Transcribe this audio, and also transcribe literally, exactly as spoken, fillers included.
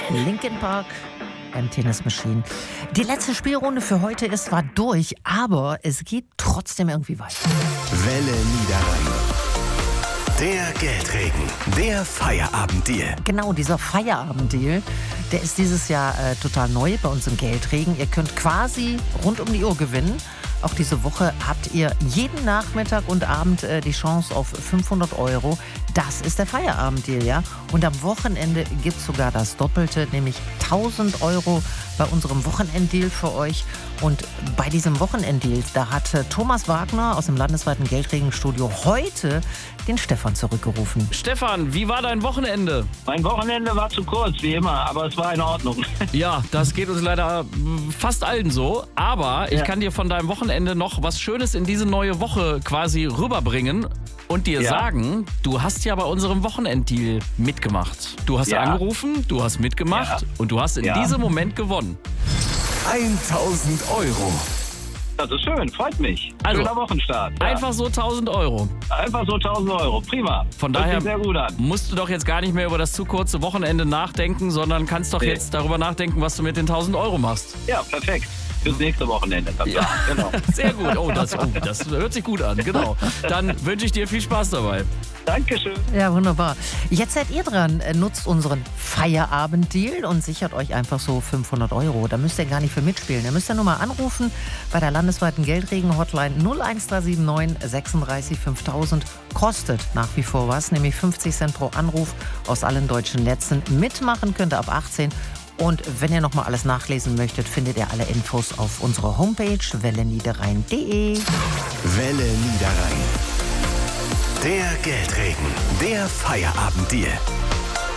Linkin Park, ein Tennis Machine. Die letzte Spielrunde für heute ist zwar durch, aber es geht trotzdem irgendwie weiter. Welle Niederrhein. Der Geldregen, der Feierabenddeal. Genau, dieser Feierabenddeal, der ist dieses Jahr äh, total neu bei uns im Geldregen. Ihr könnt quasi rund um die Uhr gewinnen. Auch diese Woche habt ihr jeden Nachmittag und Abend äh, die Chance auf fünfhundert Euro. Das ist der Feierabenddeal, ja? Und am Wochenende gibt es sogar das Doppelte, nämlich tausend Euro bei unserem Wochenenddeal für euch. Und bei diesem Wochenenddeal, da hat äh, Thomas Wagner aus dem landesweiten Geldregenstudio heute den Stefan zurückgerufen. Stefan, wie war dein Wochenende? Mein Wochenende war zu kurz, wie immer, aber es war in Ordnung. Ja, das geht uns leider fast allen so. Aber ich Ja. kann dir von deinem Wochenende noch was Schönes in diese neue Woche quasi rüberbringen und dir Ja. sagen, du hast ja bei unserem Wochenenddeal mitgemacht. Du hast Ja. angerufen, du hast mitgemacht Ja. und du hast in Ja. diesem Moment gewonnen. tausend Euro. Das ist schön, freut mich. Also, Schöner Wochenstart. Ja. Einfach so tausend Euro. Einfach so tausend Euro, prima. Von Hört daher sich sehr gut an. musst du doch jetzt gar nicht mehr über das zu kurze Wochenende nachdenken, sondern kannst doch Nee. jetzt darüber nachdenken, was du mit den tausend Euro machst. Ja, perfekt. Fürs nächste Wochenende. Dann Ja. genau. Sehr gut. Oh das, oh, das hört sich gut an. Genau. Dann wünsche ich dir viel Spaß dabei. Dankeschön. Ja, wunderbar. Jetzt seid ihr dran. Nutzt unseren Feierabenddeal und sichert euch einfach so fünfhundert Euro. Da müsst ihr gar nicht für mitspielen. Ihr müsst ja nur mal anrufen bei der landesweiten Geldregen-Hotline null eins drei sieben neun sechsunddreißig fünftausend. Kostet nach wie vor was, nämlich fünfzig Cent pro Anruf aus allen deutschen Netzen. Mitmachen könnt ihr ab achtzehn. Und wenn ihr noch mal alles nachlesen möchtet, findet ihr alle Infos auf unserer Homepage welle niederrhein punkt de. Welle Niederrhein. Der Geldregen, der Feierabenddeal.